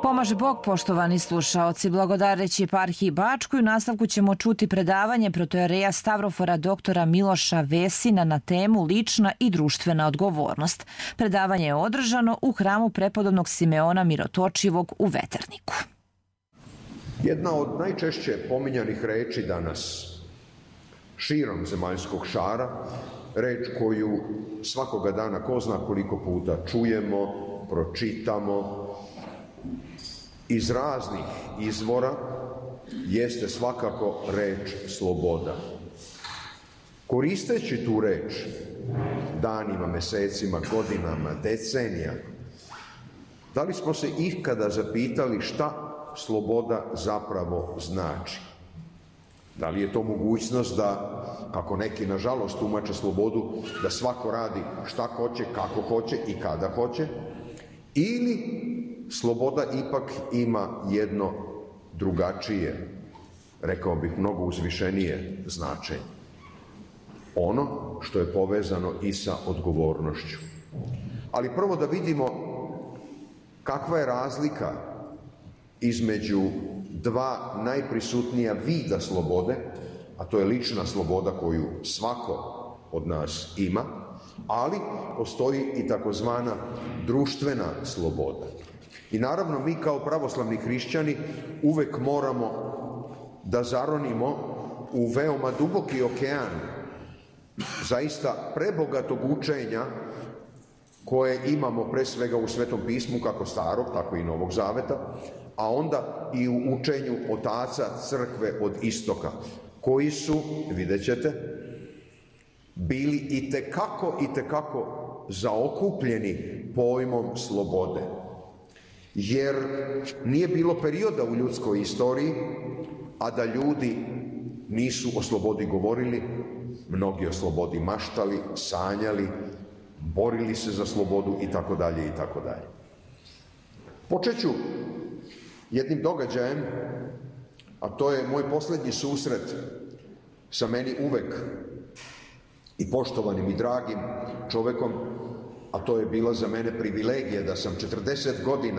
Pomaže Bog, poštovani slušaoci. Blagodareći eparhiji Bačkoj, u nastavku ćemo čuti predavanje protojereja Stavrofora doktora Miloša Vesina na temu lična i društvena odgovornost. Predavanje je održano u hramu prepodobnog Simeona Mirotočivog u Veterniku. Jedna od najčešće pominjanih reči danas širom zemaljskog šara, reč koju svakoga dana ko zna koliko puta čujemo, pročitamo, iz raznih izvora, jeste svakako reč sloboda. Koristeći tu reč danima, mesecima, godinama, decenijama, da li smo se ikada zapitali šta sloboda zapravo znači? Da li je to mogućnost da, kako neki nažalost tumače slobodu, da svako radi šta hoće, kako hoće i kada hoće, ili sloboda ipak ima jedno drugačije, rekao bih mnogo uzvišenije značenje. Ono što je povezano i sa odgovornošću. Ali prvo da vidimo kakva je razlika između dva najprisutnija vida slobode, a to je lična sloboda koju svako od nas ima, ali postoji i takozvana društvena sloboda. I naravno mi kao pravoslavni hrišćani uvek moramo da zaronimo u veoma duboki okean zaista prebogatog učenja koje imamo pre svega u Svetom pismu, kako Starog, tako i Novog Zaveta, a onda i u učenju otaca crkve od istoka, koji su, vidjet ćete, bili i tekako zaokupljeni pojmom slobode. Jer nije bilo perioda u ljudskoj istoriji, a da ljudi nisu o slobodi govorili, mnogi o slobodi maštali, sanjali, borili se za slobodu i tako dalje i tako dalje. Počet ću jednim događajem, a to je moj posljednji susret sa meni uvek i poštovanim i dragim čovekom, a to je bila za mene privilegija da sam 40 godina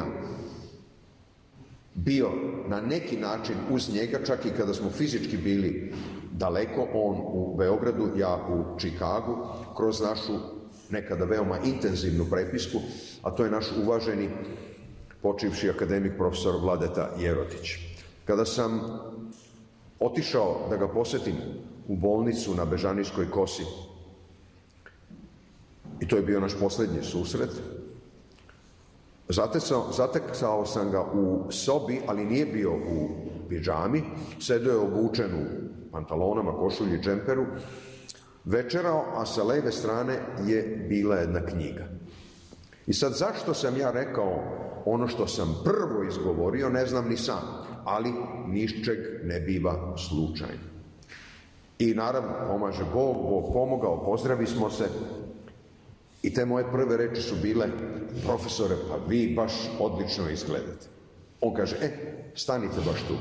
bio na neki način uz njega, čak i kada smo fizički bili daleko, on u Beogradu, ja u Čikagu, kroz našu nekada veoma intenzivnu prepisku, a to je naš uvaženi počivši akademik profesor Vladeta Jerotić. Kada sam otišao da ga posetim u bolnicu na Bežanijskoj kosi, i to je bio naš posljednji susret, zatekao sam ga u sobi, ali nije bio u pidžami, sedeo je obučen u pantalonama, košulji, džemperu, večerao, a sa leve strane je bila jedna knjiga. I sad zašto sam ja rekao ono što sam prvo izgovorio, ne znam ni sam, ali ničeg ne biva slučajno. I naravno, pomaže Bog, Bog pomogao, pozdravi smo se, i te moje prve reči su bile: profesore, pa vi baš odlično izgledate. On kaže: stanite baš tu.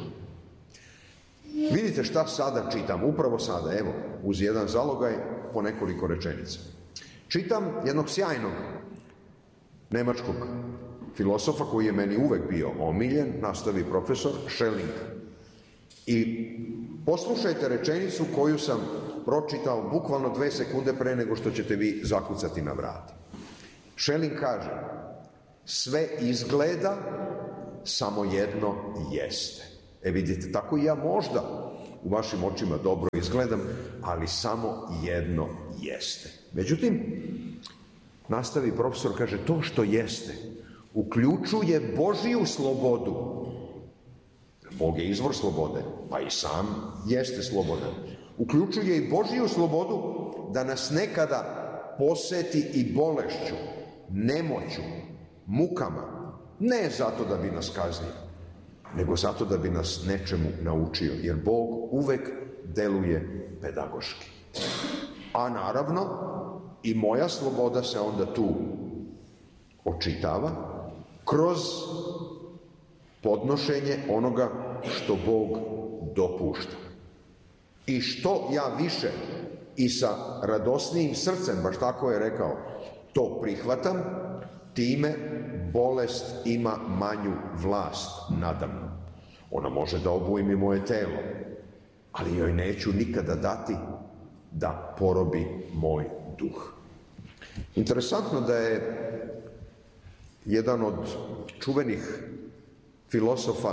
Vidite šta sada čitam, upravo sada, evo, uz jedan zalogaj po nekoliko rečenica. Čitam jednog sjajnog nemačkog filosofa koji je meni uvek bio omiljen, nastavi profesor Schelling. I poslušajte rečenicu koju sam pročitao bukvalno 2 sekunde pre nego što ćete vi zakucati na vrati. Schelling kaže: sve izgleda, samo jedno jeste. Vidite, tako i ja možda u vašim očima dobro izgledam, ali samo jedno jeste. Međutim, nastavi profesor, kaže, to što jeste uključuje Božiju slobodu. Bog je izvor slobode, pa i sam jeste slobodan. Uključuje i Božiju slobodu da nas nekada poseti i bolešću, nemoću, mukama, ne zato da bi nas kaznio, nego zato da bi nas nečemu naučio, jer Bog uvek deluje pedagoški. A naravno, i moja sloboda se onda tu očitava kroz podnošenje onoga što Bog dopušta. I što ja više i sa radosnijim srcem, baš tako je rekao, to prihvatam, time bolest ima manju vlast nadamnom. Ona može da obujmi moje telo, ali joj neću nikada dati da porobi moj duh. Interesantno da je jedan od čuvenih filosofa,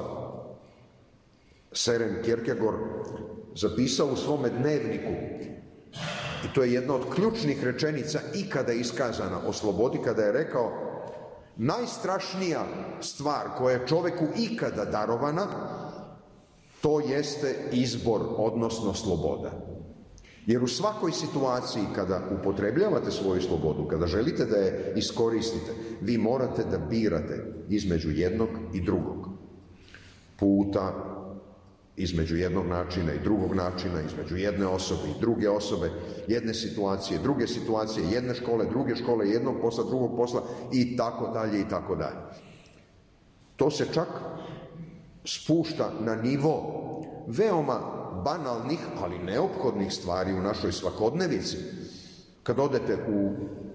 Søren Kierkegaard, zapisao u svome dnevniku, i to je jedna od ključnih rečenica ikada iskazana o slobodi, kada je rekao: najstrašnija stvar koja je čoveku ikada darovana, to jeste izbor, odnosno sloboda. Jer u svakoj situaciji kada upotrebljavate svoju slobodu, kada želite da je iskoristite, vi morate da birate između jednog i drugog puta, između jednog načina i drugog načina, između jedne osobe i druge osobe, jedne situacije, druge situacije, jedne škole, druge škole, jednog posla, drugog posla i tako dalje i tako dalje. To se čak spušta na nivo veoma banalnih, ali neophodnih stvari u našoj svakodnevici. Kad odete u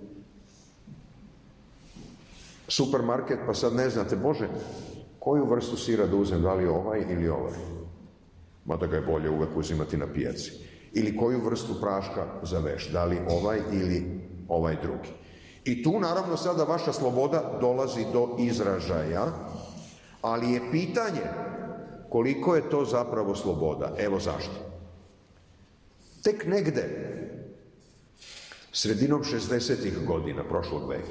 supermarket pa sad ne znate, Bože, koju vrstu sira da uzem, da li ovaj ili ovaj? Mada ga je bolje uvek uzimati na pijaci. Ili koju vrstu praška za veš, da li ovaj ili ovaj drugi. I tu naravno sada vaša sloboda dolazi do izražaja, ali je pitanje koliko je to zapravo sloboda. Evo zašto. Tek negde, sredinom 60. godina prošlog veka,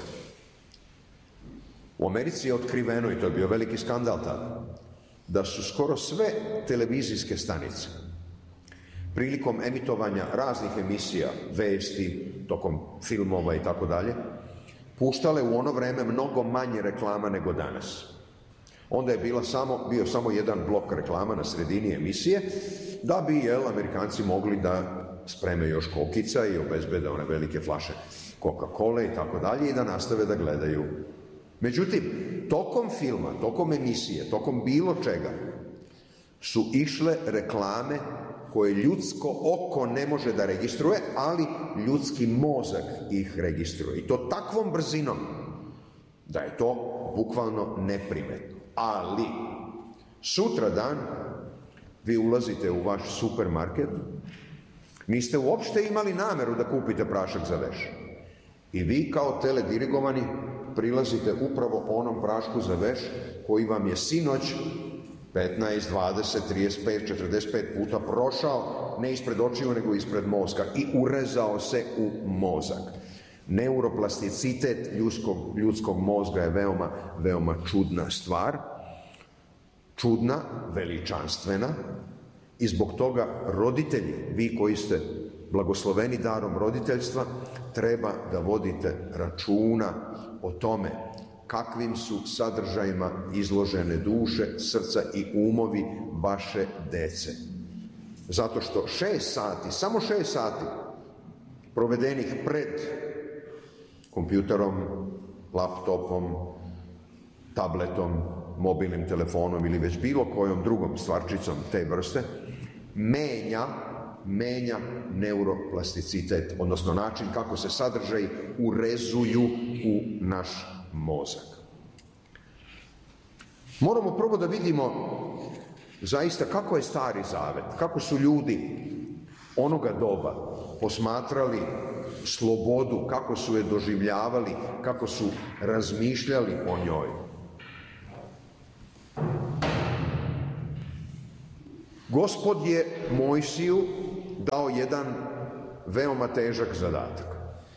u Americi je otkriveno, i to je bio veliki skandal tada, da su skoro sve televizijske stanice prilikom emitovanja raznih emisija, vesti, tokom filmova i tako dalje, puštale u ono vreme mnogo manje reklama nego danas. Onda je bio samo jedan blok reklama na sredini emisije, da bi Amerikanci mogli da spreme još kokica i obezbede one velike flaše Coca-Cole i tako dalje i da nastave da gledaju. Međutim, tokom filma, tokom emisije, tokom bilo čega su išle reklame koje ljudsko oko ne može da registruje, ali ljudski mozak ih registruje. I to takvom brzinom da je to bukvalno neprimetno. Ali, sutradan vi ulazite u vaš supermarket, niste uopšte imali nameru da kupite prašak za veš. I vi kao teledirigovani prilazite upravo onom prašku za veš koji vam je sinoć 15, 20, 35, 45 puta prošao, ne ispred očiju, nego ispred mozga i urezao se u mozak. Neuroplasticitet ljudskog mozga je veoma čudna stvar, čudna, veličanstvena, i zbog toga roditelji, vi koji ste blagosloveni darom roditeljstva, treba da vodite računa o tome kakvim su sadržajima izložene duše, srca i umovi vaše dece. Zato što 6 sati, samo 6 sati provedenih pred kompjuterom, laptopom, tabletom, mobilnim telefonom ili već bilo kojom drugom stvarčicom te vrste, menja neuroplasticitet, odnosno način kako se sadržaji urezuju u naš mozak. Moramo prvo da vidimo zaista kako je Stari Zavet, kako su ljudi onoga doba posmatrali slobodu, kako su je doživljavali, kako su razmišljali o njoj. Gospod je Mojsiju dao jedan veoma težak zadatak.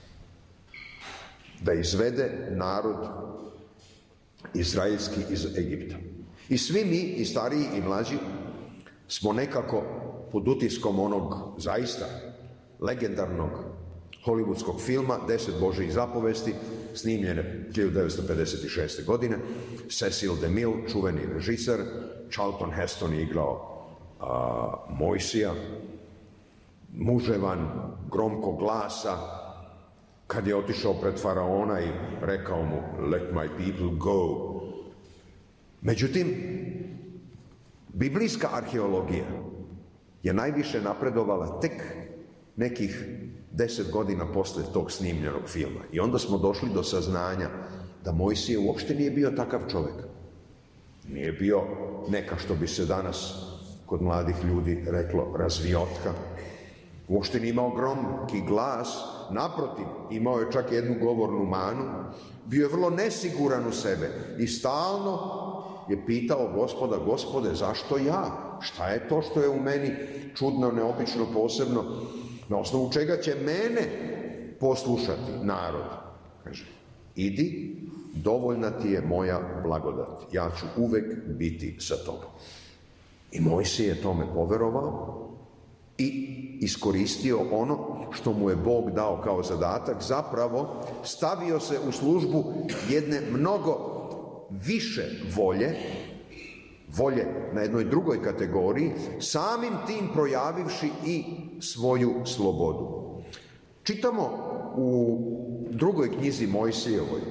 Da izvede narod izraelski iz Egipta. I svi mi, i stariji i mlađi, smo nekako pod utiskom onog zaista legendarnog hollywoodskog filma 10 Božjih zapovesti, snimljene 1956. godine. Cecil DeMille, čuveni režiser, Charlton Heston je igrao Mojsija, muževan, gromkog glasa, kad je otišao pred faraona i rekao mu let my people go. Međutim, biblijska arheologija je najviše napredovala tek nekih 10 godina posle tog snimljenog filma. I onda smo došli do saznanja da Mojsije uopšte nije bio takav čovjek. Nije bio neka, što bi se danas kod mladih ljudi reklo, razviotka. Uopšte nije imao gromki glas, naprotiv, imao je čak jednu govornu manu, bio je vrlo nesiguran u sebe i stalno je pitao Gospoda, Gospode, zašto ja? Šta je to što je u meni čudno, neobično, posebno? Na osnovu čega će mene poslušati narod? Kaže, idi, dovoljna ti je moja blagodat, ja ću uvek biti sa tobom. I Mojsije je tome poverovao i iskoristio ono što mu je Bog dao kao zadatak, zapravo stavio se u službu jedne mnogo više volje na jednoj drugoj kategoriji, samim tim projavivši i svoju slobodu. Čitamo u drugoj knjizi Mojsijevoj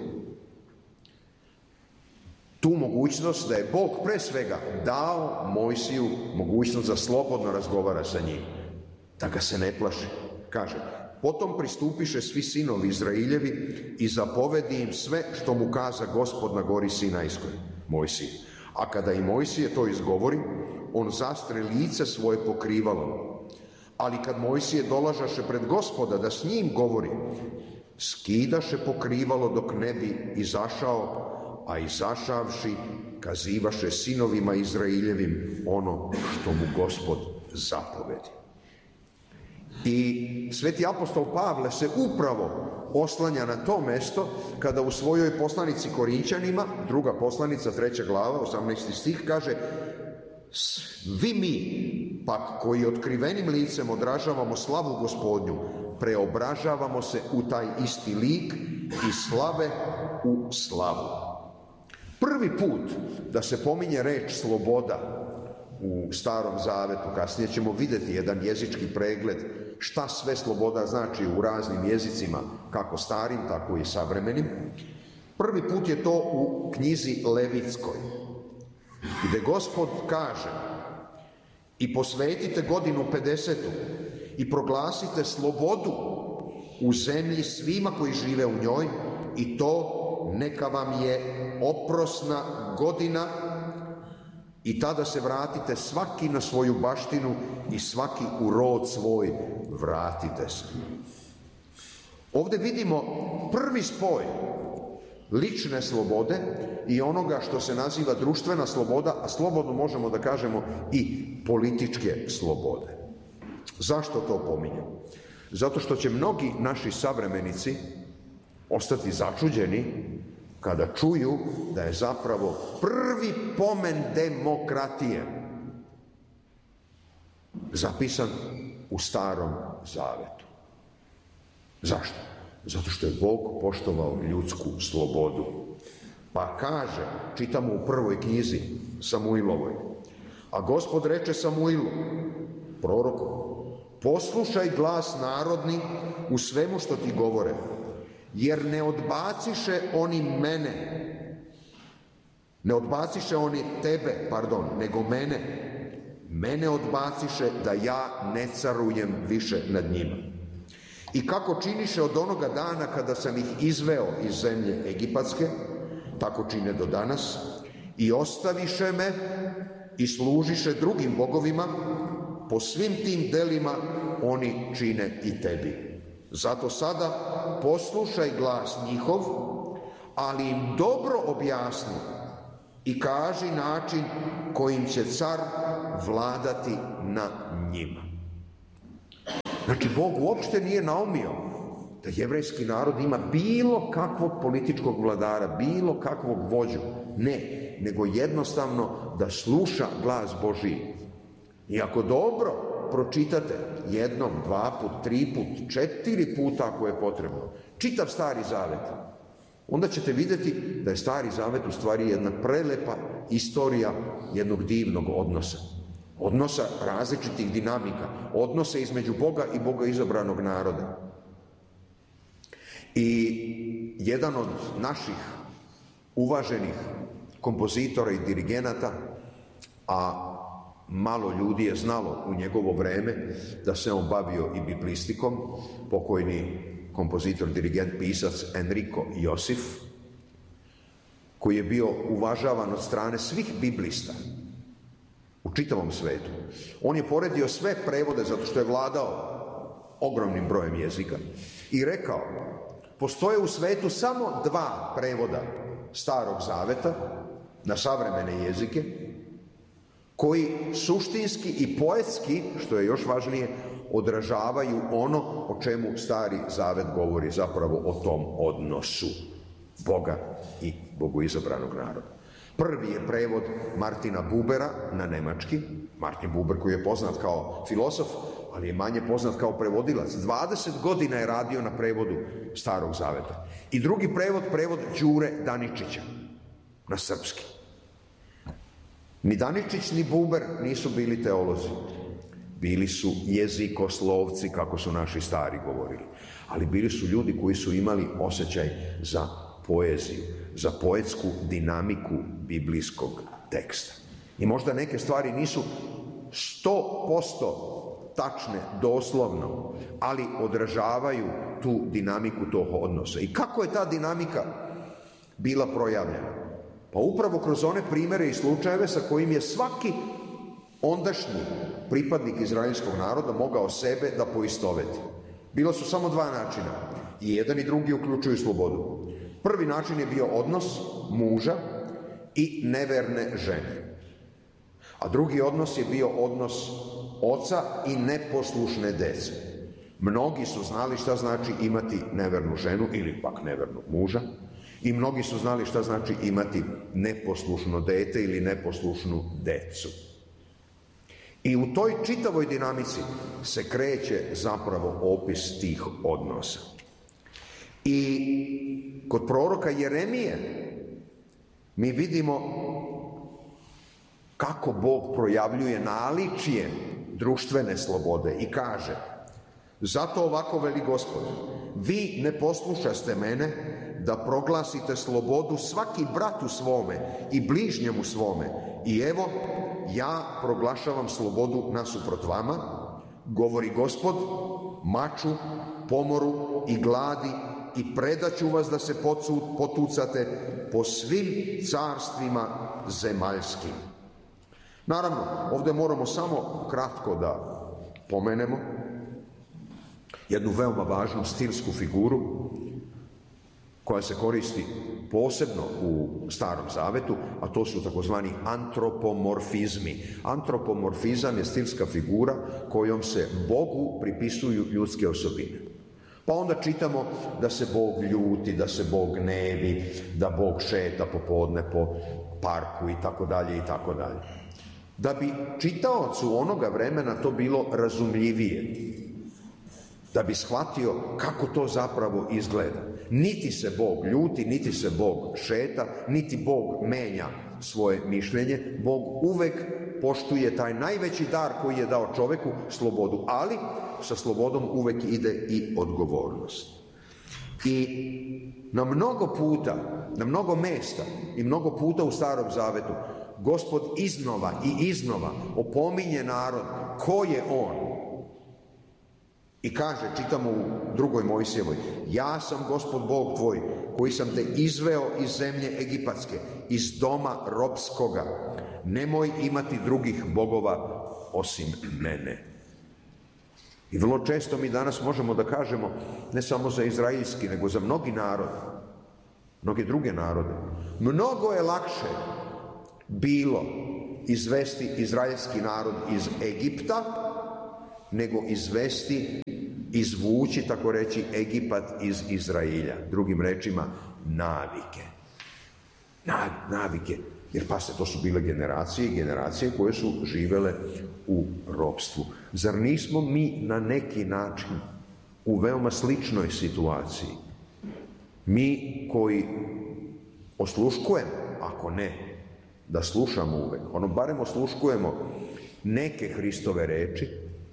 tu mogućnost da je Bog pre svega dao Mojsiju mogućnost da slobodno razgovara sa njim, da ga se ne plaši. Kaže, potom pristupiše svi sinovi Izrailjevi i zapovedi im sve što mu kaza Gospod na gori Sinajskoj, Mojsiji. A kada i Mojsije to izgovori, on zastre lice svoje pokrivalom. Ali kad Mojsije dolažaše pred Gospoda da s njim govori, skidaše pokrivalo dok ne bi izašao, a izašavši kazivaše sinovima Izraeljevim ono što mu Gospod zapovedi. I sveti apostol Pavle se upravo oslanja na to mesto kada u svojoj poslanici Korinćanima, druga poslanica, 3. glava, 18. stih, kaže, svi mi, pak koji otkrivenim licem odražavamo slavu Gospodnju, preobražavamo se u taj isti lik i slave u slavu. Prvi put da se pominje reč sloboda u Starom Zavetu, kasnije ćemo vidjeti jedan jezički pregled šta sve sloboda znači u raznim jezicima, kako starim, tako i savremenim. Prvi put je to u knjizi Levitskoj, gdje Gospod kaže, i posvetite godinu 50. i proglasite slobodu u zemlji svima koji žive u njoj, i to neka vam je oprosna godina, i tada se vratite svaki na svoju baštinu i svaki u rod svoj vratite se. Ovdje vidimo prvi spoj lične slobode i onoga što se naziva društvena sloboda, a slobodno možemo da kažemo i političke slobode. Zašto to pominjem? Zato što će mnogi naši savremenici ostati začuđeni kada čuju da je zapravo prvi pomen demokratije zapisan u Starom Zavetu. Zašto? Zato što je Bog poštovao ljudsku slobodu. Pa kaže, čitamo u prvoj knjizi Samuilovoj, a Gospod reče Samuilu, proroku, poslušaj glas narodni u svemu što ti govore, jer ne odbaciše oni mene, ne odbaciše oni tebe, nego mene odbaciše da ja ne carujem više nad njima. I kako činiše od onoga dana kada sam ih izveo iz zemlje Egipatske, tako čine do danas, i ostaviše me i služiše drugim bogovima, po svim tim delima oni čine i tebi. Zato sada poslušaj glas njihov, ali im dobro objasni i kaži način kojim će car vladati nad njima. Znači, Bog uopšte nije naumio da jevrejski narod ima bilo kakvog političkog vladara, bilo kakvog vođu. Ne, nego jednostavno da sluša glas Božiji. I ako dobro pročitate jednom, 2 put, 3 put, 4 puta ako je potrebno, čitav Stari Zavet, onda ćete vidjeti da je Stari Zavet u stvari jedna prelepa istorija jednog divnog odnosa. Odnosa različitih dinamika, odnose između Boga i Boga izabranog naroda. I jedan od naših uvaženih kompozitora i dirigenata, a malo ljudi je znalo u njegovo vreme da se on bavio i biblistikom, pokojni kompozitor, dirigent, pisac Enrico Josif, koji je bio uvažavan od strane svih biblista u čitavom svetu. On je poredio sve prevode zato što je vladao ogromnim brojem jezika i rekao, postoje u svetu samo 2 prevoda Starog zaveta na savremene jezike koji suštinski i poetski, što je još važnije, odražavaju ono o čemu Stari zavet govori, zapravo o tom odnosu Boga i bogoizabranog naroda. Prvi je prevod Martina Bubera na nemački. Martin Buber koji je poznat kao filozof, ali je manje poznat kao prevodilac. 20 godina je radio na prevodu Starog zaveta. I drugi prevod Đure Daničića na srpski. Ni Daničić ni Buber nisu bili teolozi. Bili su jezikoslovci, kako su naši stari govorili. Ali bili su ljudi koji su imali osjećaj za poeziju, za poetsku dinamiku biblijskog teksta. I možda neke stvari nisu 100% tačne, doslovno, ali odražavaju tu dinamiku tog odnosa. I kako je ta dinamika bila projavljena? Pa upravo kroz one primere i slučajeve sa kojim je svaki ondašnji pripadnik izraelskog naroda mogao sebe da poistoveti. Bilo su samo 2 načina. I jedan i drugi uključuju slobodu. Prvi način je bio odnos muža i neverne žene. A drugi odnos je bio odnos oca i neposlušne dece. Mnogi su znali šta znači imati nevernu ženu ili pak nevernog muža i mnogi su znali šta znači imati neposlušno dete ili neposlušnu decu. I u toj čitavoj dinamici se kreće zapravo opis tih odnosa. I kod proroka Jeremije mi vidimo kako Bog projavljuje naličje društvene slobode i kaže: zato ovako veli Gospod, vi ne poslušaste mene da proglasite slobodu svaki bratu svome i bližnjemu svome. I evo, ja proglašavam slobodu nasuprot vama, govori Gospod, maču, pomoru i gladi, i predaću vas da se potucate po svim carstvima zemaljskim. Naravno, ovdje moramo samo kratko da pomenemo jednu veoma važnu stilsku figuru koja se koristi posebno u Starom zavetu, a to su takozvani antropomorfizmi. Antropomorfizam je stilska figura kojom se Bogu pripisuju ljudske osobine. Pa onda čitamo da se Bog ljuti, da se Bog gnevi, da Bog šeta popodne po parku i tako dalje i tako dalje. Da bi čitaocu onoga vremena to bilo razumljivije, da bi shvatio kako to zapravo izgleda. Niti se Bog ljuti, niti se Bog šeta, niti Bog menja svoje mišljenje. Bog uvek poštuje taj najveći dar koji je dao čoveku, slobodu, ali sa slobodom uvek ide i odgovornost. I na mnogo puta, na mnogo mesta i mnogo puta u Starom zavetu Gospod iznova i iznova opominje narod ko je on. I kaže, čitamo u 2. Mojsijevoj, ja sam Gospod Bog tvoj, koji sam te izveo iz zemlje Egipatske, iz doma robskoga. Nemoj imati drugih bogova osim mene. I vrlo često mi danas možemo da kažemo, ne samo za izraelski, nego za mnogi narod, mnoge druge narode. Mnogo je lakše bilo izvesti izraelski narod iz Egipta, nego izvući, tako reći, Egipat iz Izraelja. Drugim rečima, navike. Navike. Jer pazite, to su bile generacije i generacije koje su živele u ropstvu. Zar nismo mi na neki način u veoma sličnoj situaciji? Mi koji osluškujemo, ako ne, da slušamo uvek, barem osluškujemo neke Hristove reči,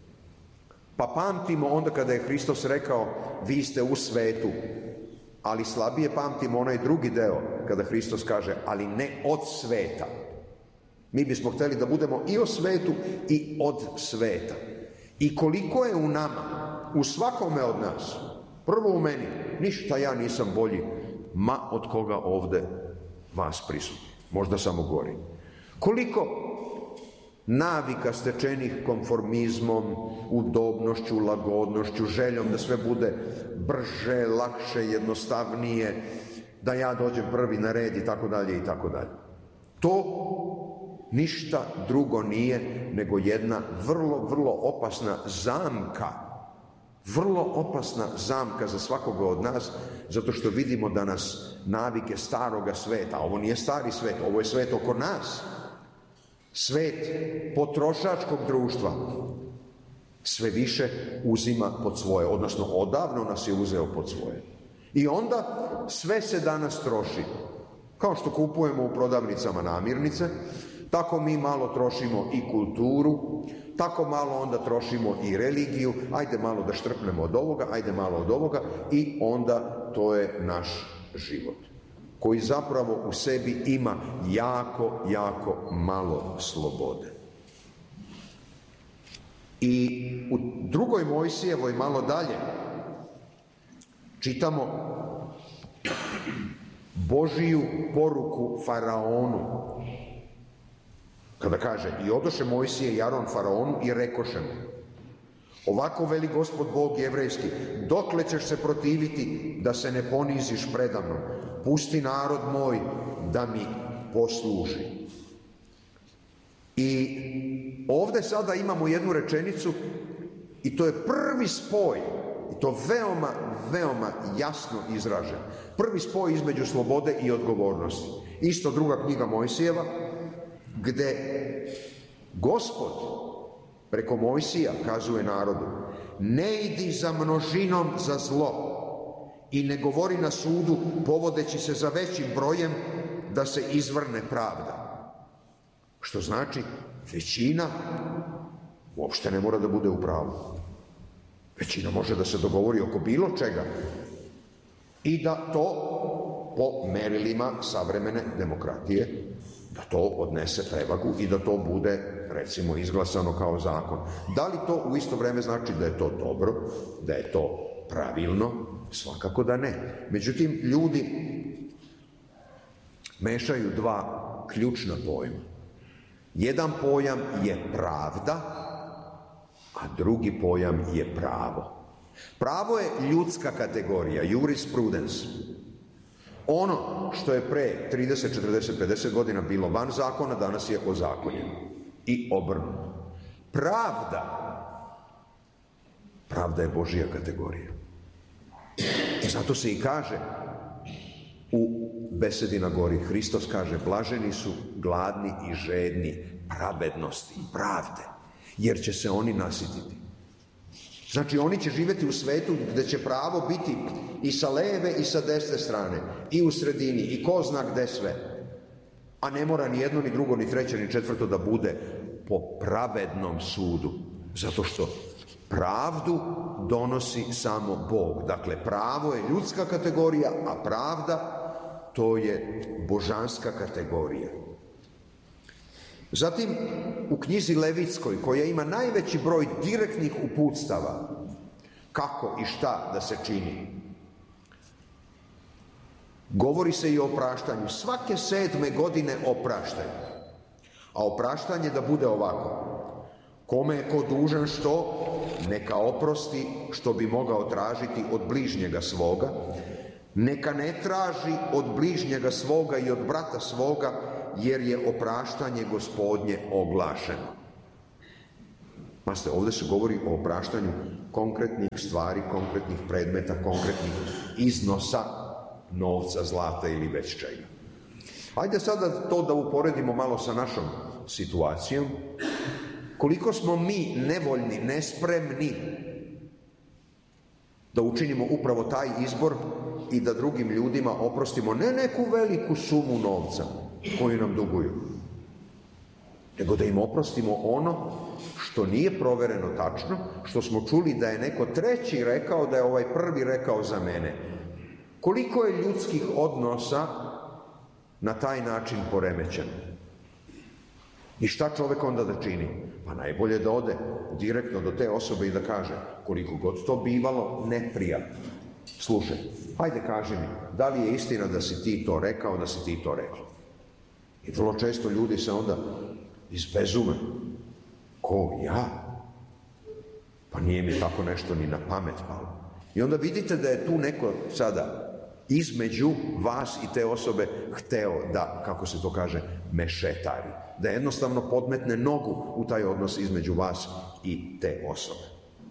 pa pamtimo onda kada je Hristos rekao vi ste u svetu, ali slabije pamtimo onaj drugi deo kada Hristos kaže ali ne od sveta. Mi bismo hteli da budemo i o svetu i od sveta. I koliko je u nama, u svakome od nas, prvo u meni, ništa ja nisam bolji, ma od koga ovde vas prisutni, možda samo gori. Koliko navika stečenih konformizmom, udobnošću, lagodnošću, željom da sve bude brže, lakše, jednostavnije, da ja dođem prvi na red i tako dalje i tako dalje. To ništa drugo nije nego jedna vrlo opasna zamka. Vrlo opasna zamka za svakoga od nas, zato što vidimo da nas navike staroga sveta, ovo nije stari svet, ovo je svet oko nas, svet potrošačkog društva, sve više uzima pod svoje, odnosno odavno nas je uzeo pod svoje. I onda sve se danas troši. Kao što kupujemo u prodavnicama namirnice, tako mi malo trošimo i kulturu, tako malo onda trošimo i religiju, ajde malo da štrpnemo od ovoga, ajde malo od ovoga i onda to je naš život, koji zapravo u sebi ima jako malo slobode. I u drugoj Mojsijevoj malo dalje čitamo Božiju poruku faraonu. Kada kaže, i odoše Mojsije i Aron faraonu i rekoše mu, ovako veli Gospod Bog jevrejski, dokle ćeš se protiviti da se ne poniziš predamnom? Pusti narod moj da mi posluži. I ovde sada imamo jednu rečenicu i to je prvi spoj, i to veoma jasno izražen. Prvi spoj između slobode i odgovornosti. Isto druga knjiga Mojsijeva, gde Gospod preko Mojsija kazuje narodu, ne idi za množinom za zlo i ne govori na sudu povodeći se za većim brojem da se izvrne pravda. Što znači, većina uopšte ne mora da bude u pravu. Većina može da se dogovori oko bilo čega i da to po merilima savremene demokratije, da to odnese prevagu i da to bude, recimo, izglasano kao zakon. Da li to u isto vreme znači da je to dobro, da je to pravilno? Svakako da ne. Međutim, ljudi mešaju dva ključna pojma. Jedan pojam je pravda, a drugi pojam je pravo. Pravo je ljudska kategorija, jurisprudens. Ono što je pre 30, 40, 50 godina bilo van zakona, danas je ozakonjeno. I obrnuto. Pravda je Božija kategorija. I zato se i kaže u besedi na gori, Hristos kaže, blaženi su gladni i žedni pravednosti i pravde, jer će se oni nasititi. Znači, oni će živjeti u svetu gde će pravo biti i sa leve i sa desne strane, i u sredini, i ko zna gde sve. A ne mora ni jedno, ni drugo, ni treće, ni četvrto da bude po pravednom sudu, zato što pravdu donosi samo Bog. Dakle, pravo je ljudska kategorija, a pravda to je božanska kategorija. Zatim, u knjizi Levitskoj, koja ima najveći broj direktnih uputstava kako i šta da se čini, govori se i o opraštanju. Svake 7. godine opraštaj. A opraštanje da bude ovako. Kome je ko dužan što, neka oprosti što bi mogao tražiti od bližnjega svoga, neka ne traži od bližnjega svoga i od brata svoga, jer je opraštanje Gospodnje oglašeno. Pazite, ovdje se govori o opraštanju konkretnih stvari, konkretnih predmeta, konkretnih iznosa novca, zlata ili već čega. Ajde sada to da uporedimo malo sa našom situacijom. Koliko smo mi nevoljni, nespremni da učinimo upravo taj izbor i da drugim ljudima oprostimo ne neku veliku sumu novca koju nam duguju, nego da im oprostimo ono što nije provereno tačno, što smo čuli da je neko treći rekao, da je ovaj prvi rekao za mene. Koliko je ljudskih odnosa na taj način poremećeno? I šta čovek onda da čini? Pa najbolje da ode direktno do te osobe i da kaže, koliko god to bivalo neprijatno, slušaj, hajde kaži mi, da li je istina da si ti to rekao, da si ti to rekao? I vrlo često ljudi se onda izbezume. Ko, ja? Pa nije mi tako nešto ni na pamet palo. I onda vidite da je tu neko sada između vas i te osobe hteo da, kako se to kaže, mešetari. Da jednostavno podmetne nogu u taj odnos između vas i te osobe.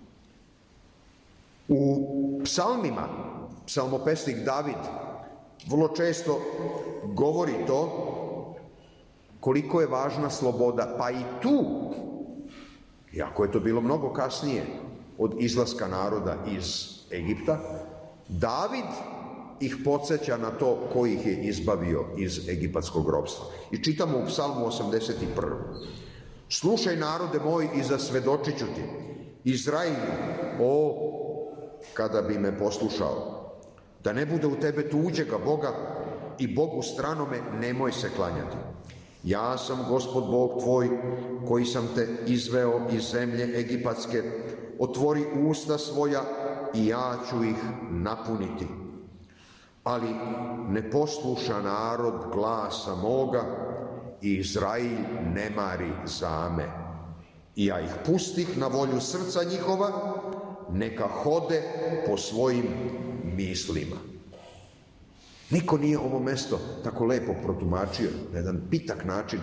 U psalmima, psalmopesnik David vrlo često govori to koliko je važna sloboda, pa i tu, iako je to bilo mnogo kasnije od izlaska naroda iz Egipta, David ih podsjeća na to ko ih je izbavio iz egipatskog ropstva. I čitamo u psalmu 81. Slušaj, narode moj, i zasvedočit ću ti. Izrailju, o, kada bi me poslušao, da ne bude u tebe tuđega Boga i Bogu stranome nemoj se klanjati. Ja sam Gospod Bog tvoj, koji sam te izveo iz zemlje egipatske. Otvori usta svoja i ja ću ih napuniti. Ali ne posluša narod glasa moga i Izrail ne mari za me. I ja ih pustih na volju srca njihova, neka hode po svojim mislima. Niko nije ovo mesto tako lepo protumačio na jedan pitak način.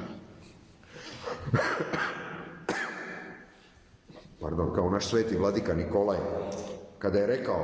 Kao naš sveti vladika Nikolaj, kada je rekao: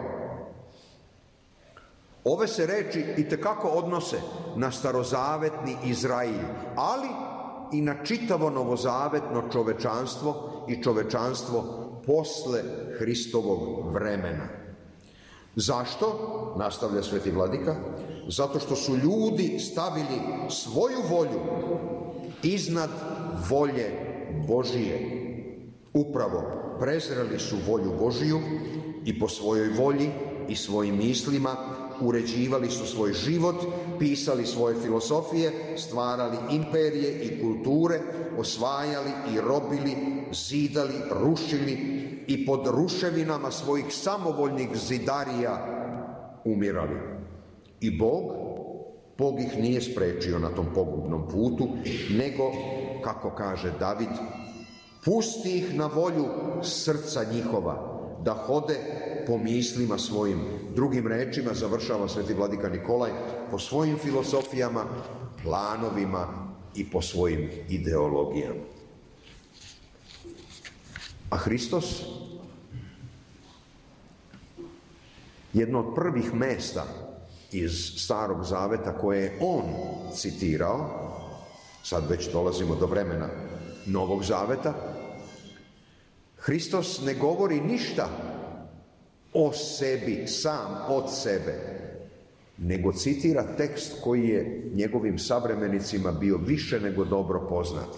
ove se reči itekako odnose na starozavetni Izrail, ali i na čitavo novozavetno čovečanstvo i čovečanstvo posle Hristovog vremena. Zašto? Nastavlja sveti vladika. Zato što su ljudi stavili svoju volju iznad volje Božije. Upravo prezreli su volju Božiju i po svojoj volji i svojim mislima uređivali su svoj život, pisali svoje filosofije, stvarali imperije i kulture, osvajali i robili, zidali, rušili i pod ruševinama svojih samovoljnih zidarija umirali. I Bog ih nije sprečio na tom pogubnom putu, nego, kako kaže David, pusti ih na volju srca njihova, da hode po mislima svojim. Drugim rečima, završava sveti vladika Nikolaj, po svojim filosofijama, planovima i po svojim ideologijama. A Hristos, jedno od prvih mesta iz Starog Zaveta koje je on citirao, sad već dolazimo do vremena Novog Zaveta, Hristos ne govori ništa o sebi, sam od sebe, nego citira tekst koji je njegovim savremenicima bio više nego dobro poznat.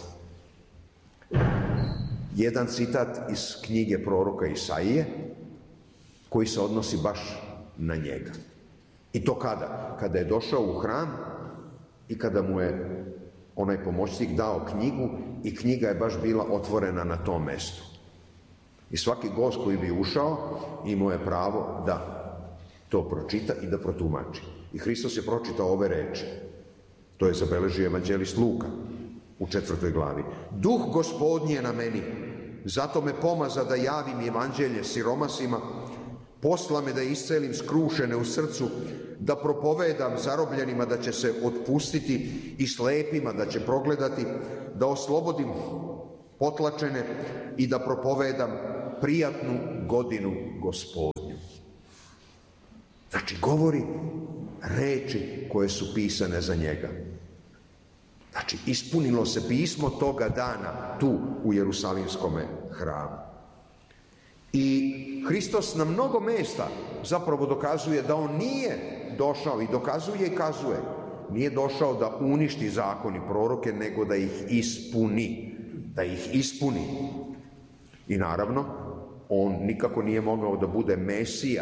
Jedan citat iz knjige proroka Isaije, koji se odnosi baš na njega. I to kada? Kada je došao u hram i kada mu je onaj pomoćnik dao knjigu i knjiga je baš bila otvorena na tom mestu. I svaki gost koji bi ušao imao je pravo da to pročita i da protumači. I Hristos je pročitao ove reči. To je zabeležio evanđelist Luka u 4. glavi. Duh Gospodnji je na meni, zato me pomaza da javim evanđelje siromasima, posla me da iscelim skrušene u srcu, da propovedam zarobljenima da će se otpustiti i slepima da će progledati, da oslobodim potlačene i da propovedam prijatnu godinu Gospodnju. Znači, govori reči koje su pisane za njega. Znači, ispunilo se pismo toga dana tu u Jerusalimskome hramu. I Hristos na mnogo mesta zapravo dokazuje da on nije došao, i dokazuje i kazuje, nije došao da uništi zakon i proroke, nego da ih ispuni. Da ih ispuni. I naravno, on nikako nije mogao da bude Mesija,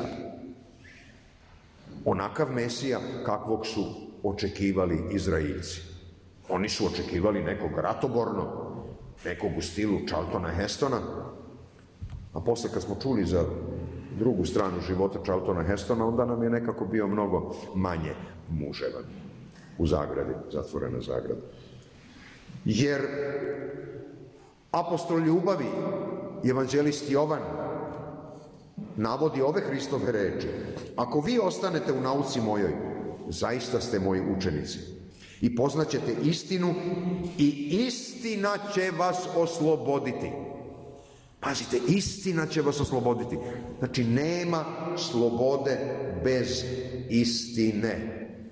onakav Mesija kakvog su očekivali Izraelci. Oni su očekivali nekog ratobornog, nekog u stilu Charltona Hestona, a posle kad smo čuli za drugu stranu života Charltona Hestona, onda nam je nekako bio mnogo manje muževan. U zagradi, zatvorena zagrada. Jer apostol ljubavi, evanđelist Jovan, navodi ove Hristove reči: ako vi ostanete u nauci mojoj, zaista ste moji učenici i poznaćete istinu i istina će vas osloboditi. Pazite, istina će vas osloboditi. Znači, nema slobode bez istine.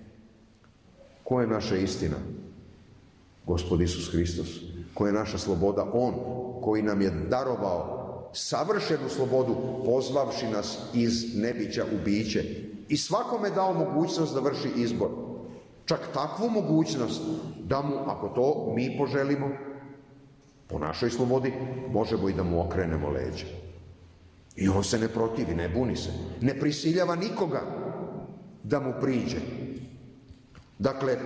Ko je naša istina? Gospod Isus Hristos. Ko je naša sloboda? On koji nam je darovao savršenu slobodu, pozvavši nas iz nebića u biće i svakome dao mogućnost da vrši izbor. Čak takvu mogućnost da mu, ako to mi poželimo, po našoj slobodi, možemo i da mu okrenemo leđa. I on se ne protivi, ne buni se, ne prisiljava nikoga da mu priđe. Dakle,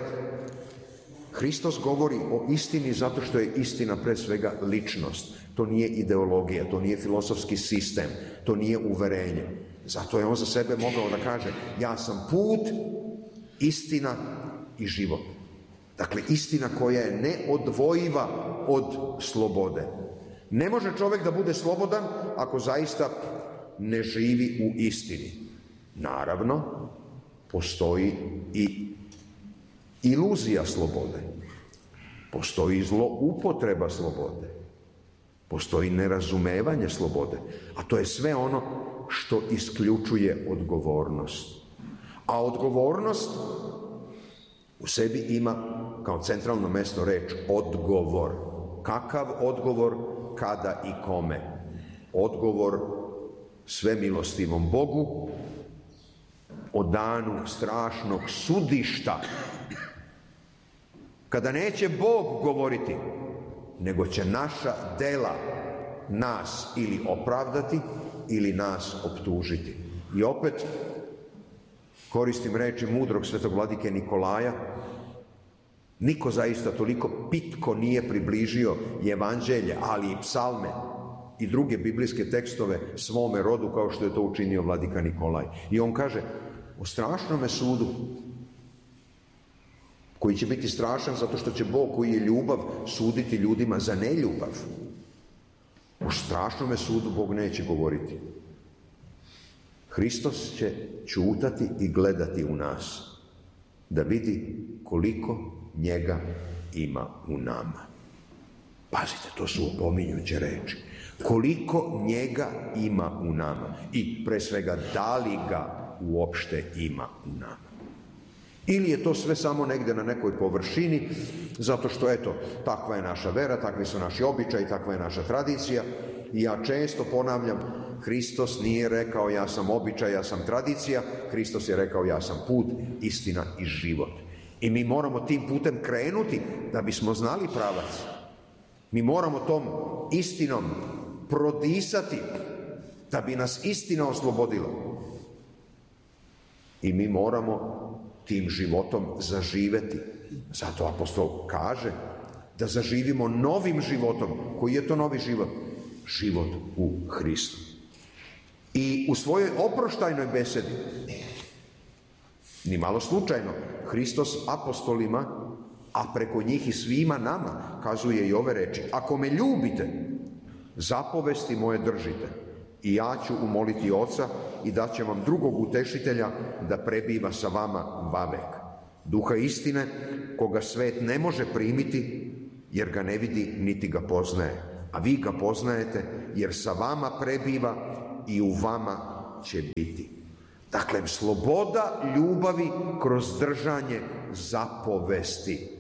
Hristos govori o istini zato što je istina pre svega ličnost. To nije ideologija, to nije filozofski sistem, to nije uverenje. Zato je on za sebe mogao da kaže: ja sam put, istina i život. Dakle, istina koja je neodvojiva od slobode. Ne može čovjek da bude slobodan ako zaista ne živi u istini. Naravno, postoji i iluzija slobode. Postoji zloupotreba slobode. Postoji nerazumevanje slobode. A to je sve ono što isključuje odgovornost. A odgovornost u sebi ima kao centralno mesto reč odgovor. Kakav odgovor, kada i kome? Odgovor svemilostivom Bogu o danu strašnog sudišta, kada neće Bog govoriti, nego će naša dela nas ili opravdati ili nas optužiti. I opet koristim reči mudrog svetog vladike Nikolaja: niko zaista toliko pitko nije približio evanđelje, ali i psalme i druge biblijske tekstove svome rodu kao što je to učinio vladika Nikolaj. I on kaže o strašnome sudu, koji će biti strašan zato što će Bog, koji je ljubav, suditi ljudima za neljubav. O strašnome sudu Bog neće govoriti. Hristos će ćutati i gledati u nas, da vidi koliko njega ima u nama. Pazite, to su opominjuće reči. Koliko njega ima u nama i pre svega da li ga uopšte ima u nama. Ili je to sve samo negde na nekoj površini, zato što, eto, takva je naša vera, takvi su naši običaji, takva je naša tradicija. I ja često ponavljam, Hristos nije rekao ja sam običaj, ja sam tradicija, Hristos je rekao ja sam put, istina i život. I mi moramo tim putem krenuti da bismo znali pravac. Mi moramo tom istinom prodisati da bi nas istina oslobodila. I mi moramo tim životom zaživeti. Zato apostol kaže da zaživimo novim životom. Koji je to novi život? Život u Hristu. I u svojoj oproštajnoj besedi, ni malo slučajno, Hristos apostolima, a preko njih i svima nama, kazuje i ove reči: ako me ljubite, zapovesti moje držite, i ja ću umoliti Oca i daće vam drugog utešitelja da prebiva sa vama vavek. Duha istine, koga svet ne može primiti, jer ga ne vidi niti ga poznaje. A vi ga poznajete, jer sa vama prebiva i u vama će biti. Dakle, sloboda ljubavi kroz držanje zapovesti.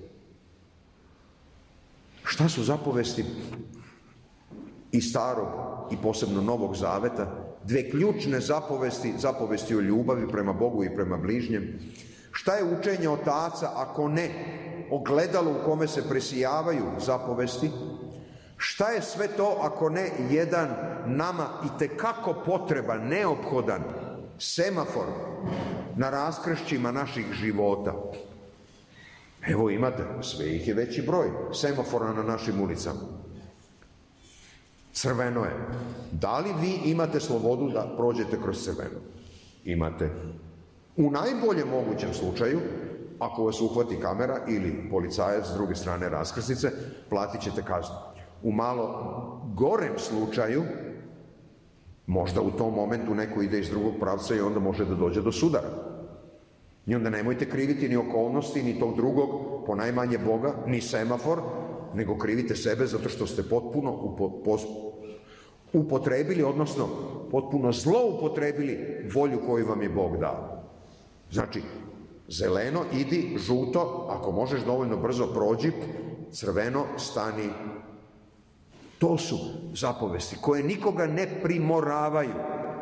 Šta su zapovesti i starog i posebno Novog Zaveta? Dve ključne zapovesti, zapovesti o ljubavi prema Bogu i prema bližnjem. Šta je učenje otaca ako ne ogledalo u kome se presijavaju zapovesti? Šta je sve to ako ne jedan nama itekako potreban, neophodan semafor na raskršćima naših života? Evo imate, sve ih je veći broj semafora na našim ulicama. Crveno je. Da li vi imate slobodu da prođete kroz crveno? Imate. U najboljem mogućem slučaju, ako vas uhvati kamera ili policajac s druge strane raskrsnice, platit ćete kaznu. U malo gorem slučaju, možda u tom momentu neko ide iz drugog pravca i onda može da dođe do sudara. I onda nemojte kriviti ni okolnosti, ni tog drugog, ponajmanje Boga, ni semafor, nego krivite sebe zato što ste potpuno upotrebili, odnosno potpuno zloupotrebili volju koju vam je Bog dao. Znači, zeleno idi, žuto, ako možeš dovoljno brzo prođi, crveno stani. To su zapovesti koje nikoga ne primoravaju.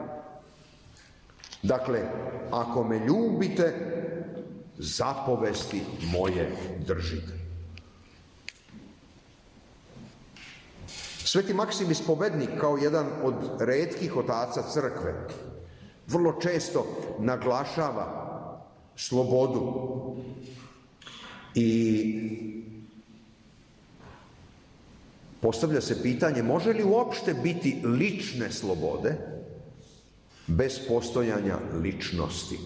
Dakle, ako me ljubite, zapovesti moje držite. Sveti Maksim Ispovednik, kao jedan od retkih otaca crkve, vrlo često naglašava slobodu i postavlja se pitanje, može li uopšte biti lične slobode bez postojanja ličnosti?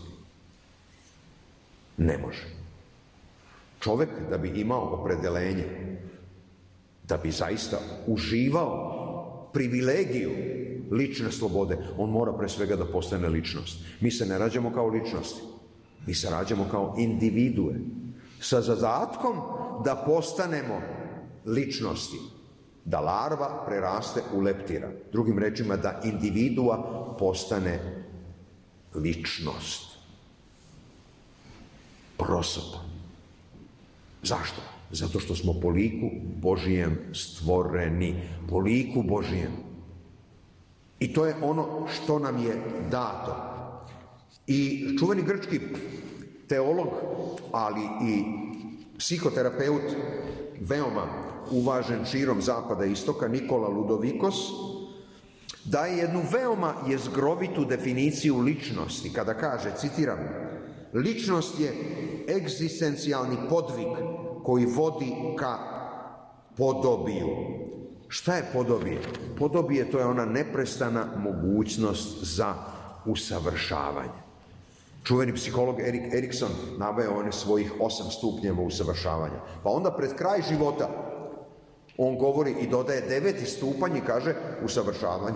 Ne može. Čovek da bi imao opredelenje, da bi zaista uživao privilegiju lične slobode, on mora pre svega da postane ličnost. Mi se ne rađamo kao ličnosti, mi se rađamo kao individue, sa zadatkom da postanemo ličnosti, da larva preraste u leptira. Drugim rečima, da individua postane ličnost. Prosopa. Zašto? Zato što smo po liku Božijem stvoreni. Po liku Božijem. I to je ono što nam je dato. I čuveni grčki teolog, ali i psihoterapeut, veoma uvažen širom zapada i istoka, Nikola Ludovikos, daje jednu veoma jezgrovitu definiciju ličnosti, kada kaže, citiram, ličnost je egzistencijalni podvig koji vodi ka podobiju. Šta je podobije? Podobije to je ona neprestana mogućnost za usavršavanje. Čuveni psiholog Erik Erikson naveo one svojih 8 stupnjeva usavršavanja. Pa onda pred kraj života on govori i dodaje 9. stupanj i kaže usavršavanje.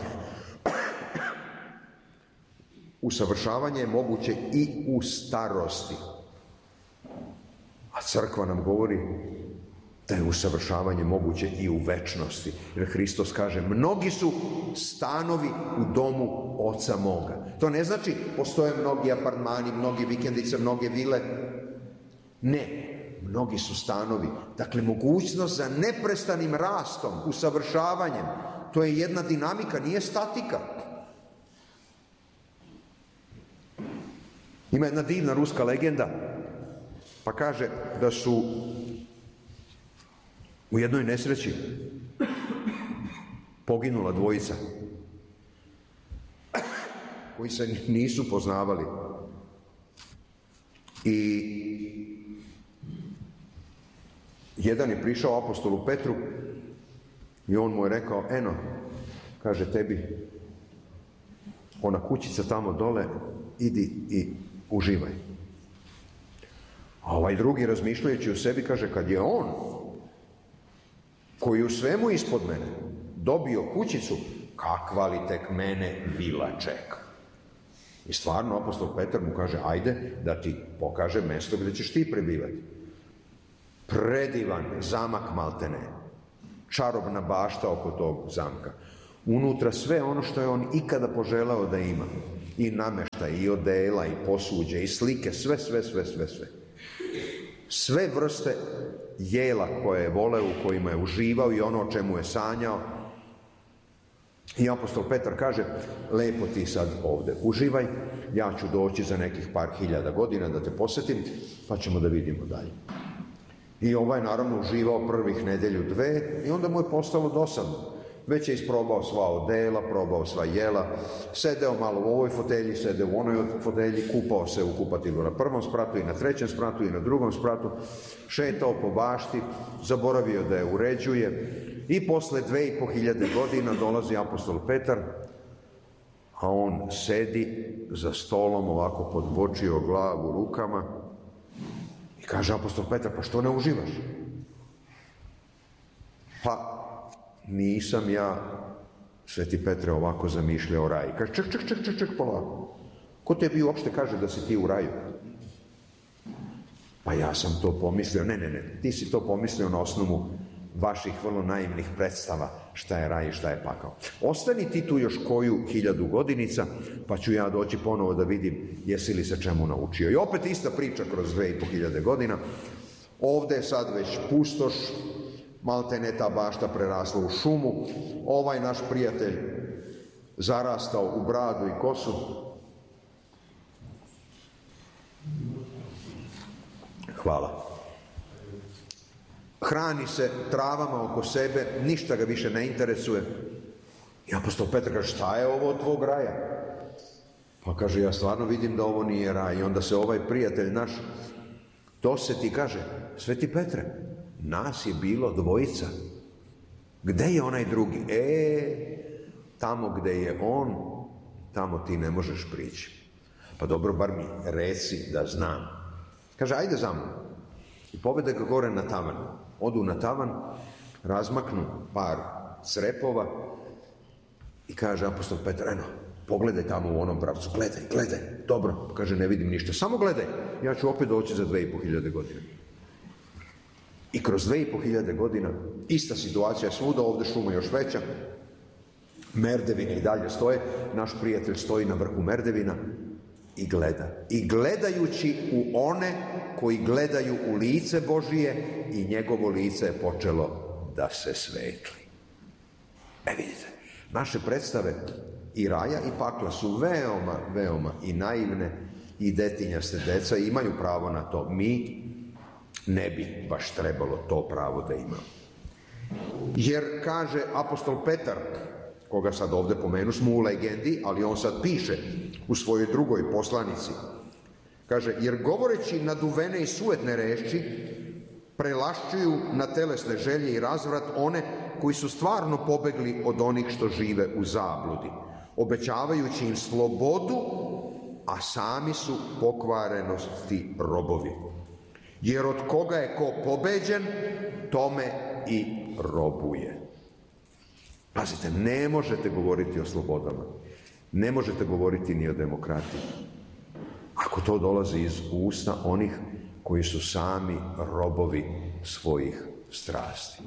Usavršavanje je moguće i u starosti. A crkva nam govori da je usavršavanje moguće i u večnosti. Jer Hristos kaže, mnogi su stanovi u domu Oca moga. To ne znači postoje mnogi apartmani, mnogi vikendice, mnoge vile. Ne, mnogi su stanovi. Dakle, mogućnost za neprestanim rastom, usavršavanjem. To je jedna dinamika, nije statika. Ima jedna divna ruska legenda, pa kaže da su u jednoj nesreći poginula dvojica koji se nisu poznavali. I jedan je prišao apostolu Petru i on mu je rekao, eno, kaže tebi, ona kućica tamo dole, idi i uživaj. A ovaj drugi, razmišljajući u sebi, kaže, kad je on, koji u svemu ispod mene dobio kućicu, kakva li tek mene vila čeka. I stvarno apostol Petar mu kaže, ajde da ti pokaže mesto gdje ćeš ti prebivati. Predivan zamak maltene, čarobna bašta oko tog zamka. Unutra sve ono što je on ikada poželao da ima. I nameštaj, i odela, i posuđe, i slike, sve. Sve vrste jela koje je voleo, u kojima je uživao i ono o čemu je sanjao. I apostol Petar kaže, lepo ti sad ovde uživaj, ja ću doći za nekih par hiljada godina da te posetim, pa ćemo da vidimo dalje. I ovaj naravno uživao prvih nedelju, dve i onda mu je postalo dosadno. Već je isprobao sva odela, probao sva jela, sedeo malo u ovoj fotelji, sedeo u onoj fotelji, kupao se u kupatilu na prvom spratu i na trećem spratu i na drugom spratu, šetao po bašti, zaboravio da je uređuje i posle 2500 godina dolazi apostol Petar, a on sedi za stolom, ovako podbočio glavu rukama i kaže apostol Petar, pa što ne uživaš? Pa nisam ja, Sveti Petre, ovako zamišljao raj. Kaže, ček, polako. Ko tebi uopšte kaže da si ti u raju? Pa ja sam to pomislio. Ne, ti si to pomislio na osnovu vaših vrlo naivnih predstava šta je raj i šta je pakao. Ostani ti tu još koju 1000 godinica, pa ću ja doći ponovo da vidim jesi li se čemu naučio. I opet ista priča kroz 2500 godina. Ovde je sad već pustoš, maltene ta bašta prerasla u šumu, ovaj naš prijatelj zarastao u bradu i kosu. Hvala. Hrani se travama oko sebe, ništa ga više ne interesuje. I apostol Petar kaže, šta je ovo od tvog raja? Pa kaže, ja stvarno vidim da ovo nije raj. I onda se ovaj prijatelj naš doseti, kaže, Sveti Petre, nas je bilo 2. Gde je onaj drugi? Tamo gde je on, tamo ti ne možeš prići. Pa dobro, bar mi reci da znam. Kaže, ajde za mnom. I povede ga gore na tavan. Odu na tavan, razmaknu par crepova i kaže apostol Petar, eno, pogledaj tamo u onom pravcu, gledaj, dobro, kaže, ne vidim ništa, samo gledaj, ja ću opet doći za 2500 godina. I kroz 2500 godina, ista situacija je svuda, ovde šuma još veća, merdevine i dalje stoje, naš prijatelj stoji na vrhu merdevina i gleda. I gledajući u one koji gledaju u lice Božije i njegovo lice je počelo da se svetli. Vidite, naše predstave i raja i pakla su veoma i naivne i detinjaste deca i imaju pravo na to. Mi ne bi baš trebalo to pravo da imamo. Jer, kaže apostol Petar, koga sad ovde pomenu smo u legendi, ali on sad piše u svojoj drugoj poslanici, kaže, jer govoreći naduvene i sujetne reči, prelašćuju na telesne želje i razvrat one koji su stvarno pobegli od onih što žive u zabludi, obećavajući im slobodu, a sami su pokvarenosti robovi. Jer od koga je ko pobeđen, tome i robuje. Pazite, ne možete govoriti o slobodama, ne možete govoriti ni o demokratiji, ako to dolazi iz usta onih koji su sami robovi svojih strasti.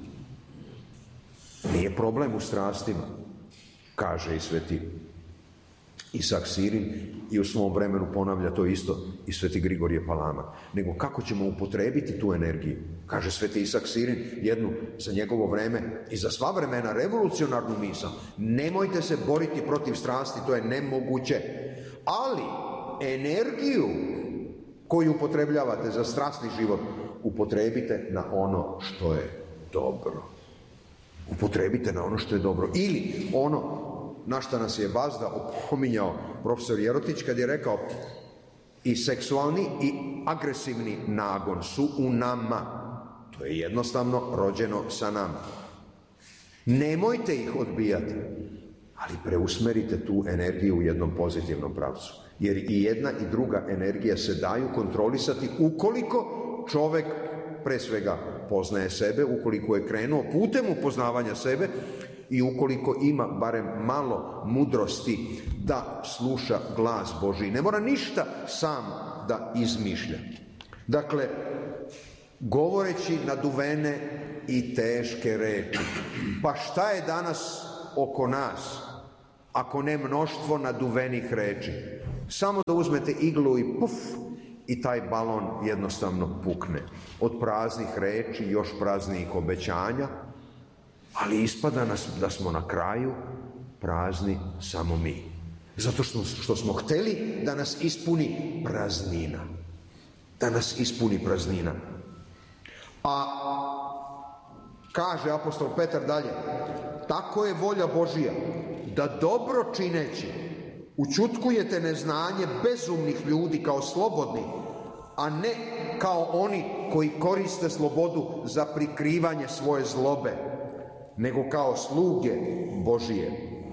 Nije problem u strastima, kaže i sveti Isak Sirin i u svom vremenu ponavlja to isto i sveti Grigorije Palama, nego kako ćemo upotrebiti tu energiju. Kaže sveti Isak Sirin jednu za njegovo vreme i za sva vremena revolucionarnu misao. Nemojte se boriti protiv strasti, to je nemoguće. Ali energiju koju upotrebljavate za strasni život, upotrebite na ono što je dobro. Upotrebite na ono što je dobro. Ili ono na šta nas je Bazda opominjao profesor Jerotić kad je rekao i seksualni i agresivni nagon su u nama. To je jednostavno rođeno sa nama. Nemojte ih odbijati, ali preusmerite tu energiju u jednom pozitivnom pravcu. Jer i jedna i druga energija se daju kontrolisati ukoliko čovek pre svega poznaje sebe, ukoliko je krenuo putem upoznavanja sebe i ukoliko ima barem malo mudrosti da sluša glas Božji. Ne mora ništa sam da izmišlja. Dakle, govoreći naduvene i teške reči. Pa šta je danas oko nas, ako ne mnoštvo naduvenih reči? Samo da uzmete iglu i puf, i taj balon jednostavno pukne. Od praznih reči, još praznijih obećanja, ali ispada da smo na kraju prazni samo mi. Zato što smo hteli da nas ispuni praznina. Da nas ispuni praznina. A kaže apostol Petar dalje, tako je volja Božija, da dobro čineći učutkujete neznanje bezumnih ljudi kao slobodni, a ne kao oni koji koriste slobodu za prikrivanje svoje zlobe, nego kao sluge Božije.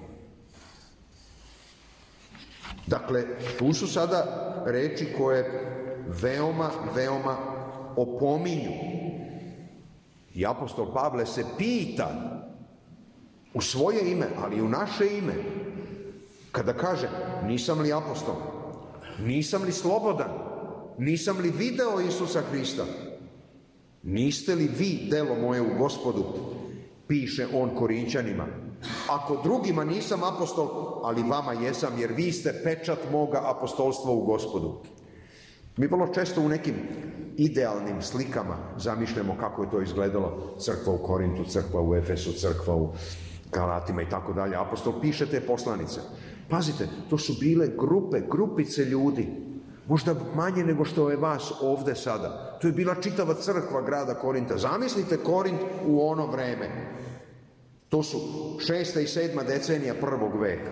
Dakle, tu su sada reči koje veoma, veoma opominju. I apostol Pavle se pita u svoje ime, ali i u naše ime, kada kaže: nisam li apostol, nisam li slobodan, nisam li video Isusa Hrista, niste li vi delo moje u Gospodu, piše on Korinćanima. Ako drugima nisam apostol, ali vama jesam, jer vi ste pečat moga apostolstva u Gospodu. Mi vrlo često u nekim idealnim slikama zamišljamo kako je to izgledalo: crkva u Korintu, crkva u Efesu, crkva u Galatima i tako dalje. Apostol piše te poslanice. Pazite, to su bile grupice ljudi, možda manje nego što je vas ovde sada. To je bila čitava crkva grada Korinta. Zamislite Korint u ono vreme. To su 6. i 7. decenija prvog veka.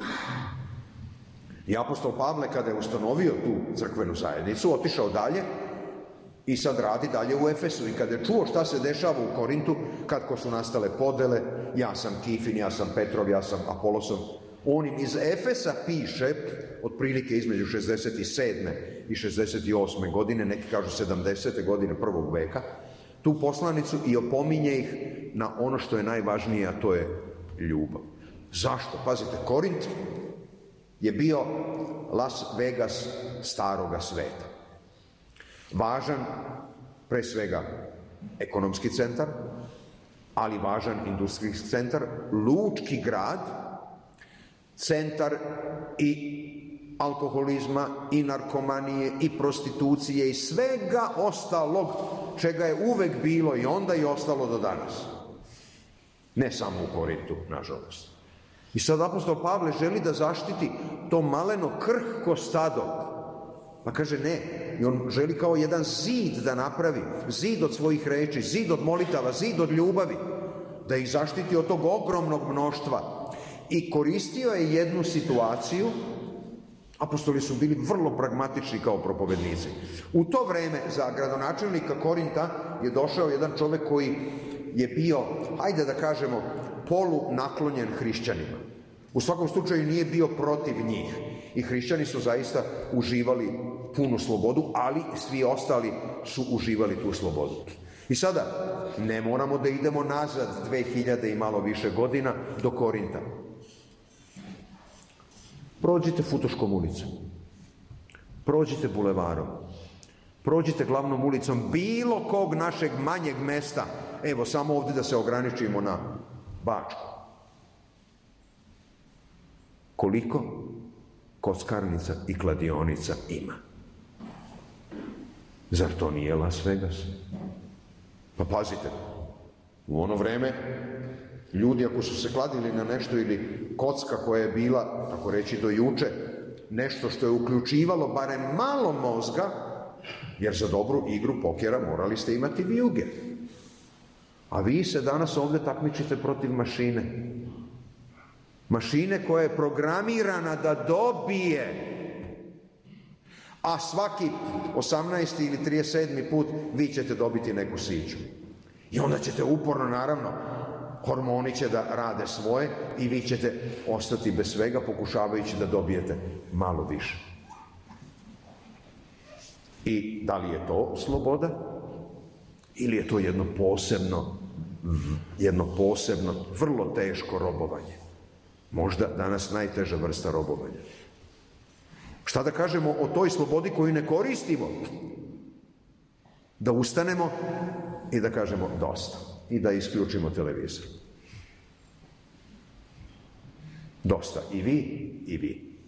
I apostol Pavle, kada je ustanovio tu crkvenu zajednicu, otišao dalje i sad radi dalje u Efesu. I kada je čuo šta se dešava u Korintu, kako su nastale podele, ja sam Kifin, ja sam Petrov, ja sam Apolosov, on im iz Efesa piše, otprilike između 67. i 68. godine, neki kažu 70. godine prvog veka, tu poslanicu i opominje ih na ono što je najvažnije, a to je ljubav. Zašto? Pazite, Korint je bio Las Vegas staroga sveta. Važan, pre svega, ekonomski centar, ali važan industrijski centar, lučki grad, centar i alkoholizma, i narkomanije, i prostitucije, i svega ostalog čega je uvek bilo i onda i ostalo do danas. Ne samo u Korintu, nažalost. I sad apostol Pavle želi da zaštiti to maleno krhko stado. Pa kaže ne, i on želi kao jedan zid da napravi, zid od svojih reči, zid od molitava, zid od ljubavi, da ih zaštiti od tog ogromnog mnoštva. I koristio je jednu situaciju, apostoli su bili vrlo pragmatični kao propovednici. U to vreme za gradonačelnika Korinta je došao jedan čovek koji je bio, hajde da kažemo, polunaklonjen hrišćanima. U svakom slučaju nije bio protiv njih. I hrišćani su zaista uživali punu slobodu, ali svi ostali su uživali tu slobodu. I sada, ne moramo da idemo nazad 2000 i malo više godina do Korinta. Prođite Futoškom ulicom, prođite bulevarom, prođite glavnom ulicom bilo kog našeg manjeg mesta, evo samo ovdje da se ograničimo na Bačku. Koliko kockarnica i kladionica ima? Zar to nije Las Vegas? Pa pazite, u ono vreme ljudi ako su se kladili na nešto ili kocka koja je bila, tako reći do juče, nešto što je uključivalo barem malo mozga, jer za dobru igru pokera morali ste imati vijuge. A vi se danas ovdje takmičite protiv mašine. Mašine koja je programirana da dobije, a svaki 18. ili 37. put vi ćete dobiti neku siću. I onda ćete uporno, naravno, hormoni će da rade svoje i vi ćete ostati bez svega pokušavajući da dobijete malo više. I da li je to sloboda? Ili je to jedno posebno, vrlo teško robovanje? Možda danas najteža vrsta robovanja. Šta da kažemo o toj slobodi koju ne koristimo? Da ustanemo i da kažemo dosta. I da isključimo televizor. Dosta. I vi, i vi.